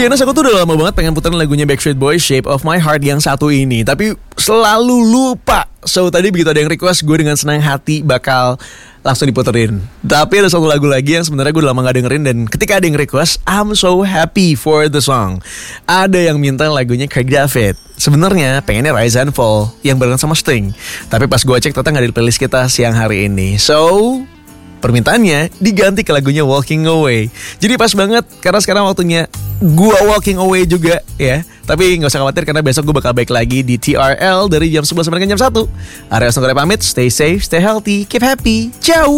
Honest, aku tuh udah lama banget pengen puterin lagunya Backstreet Boys, Shape of My Heart yang satu ini, tapi selalu lupa. So tadi begitu ada yang request, gue dengan senang hati bakal langsung diputerin. Tapi ada satu lagu lagi yang sebenarnya gue udah lama gak dengerin, dan ketika ada yang request, I'm so happy for the song. Ada yang minta lagunya Craig David. Sebenarnya pengennya Rise and Fall yang barengan sama Sting, tapi pas gue cek ternyata gak ada di playlist kita siang hari ini. So permintaannya diganti ke lagunya Walking Away. Jadi pas banget karena sekarang waktunya gua walking away juga ya. Tapi gak usah khawatir karena besok gue bakal balik lagi di TRL dari jam 11 sampai jam 1. Arya Songgora pamit, stay safe, stay healthy, keep happy. Ciao.